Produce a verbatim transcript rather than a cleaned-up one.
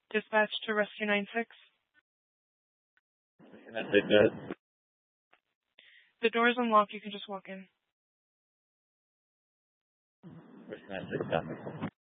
Dispatch to Rescue nine six. The door is unlocked. You can just walk in. Rescue nine six, copy.